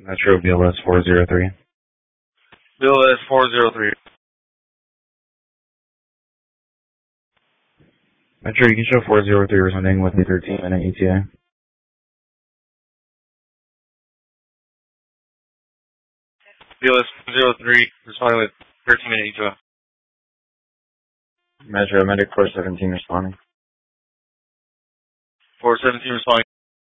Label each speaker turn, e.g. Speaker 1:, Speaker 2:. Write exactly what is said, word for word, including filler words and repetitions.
Speaker 1: Metro B L S four zero three.
Speaker 2: B L S four zero three.
Speaker 1: Metro, you can show four zero three responding with a thirteen minute E T A.
Speaker 2: B L S four zero three responding with thirteen minute E T A.
Speaker 1: Metro, Medic four seventeen responding.
Speaker 2: four seventeen responding.